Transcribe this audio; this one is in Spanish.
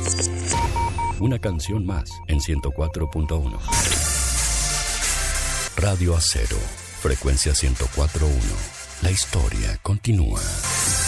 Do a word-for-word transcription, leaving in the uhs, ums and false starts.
Una canción más en ciento cuatro punto uno. Radio Acero, frecuencia ciento cuatro punto uno. La historia continúa.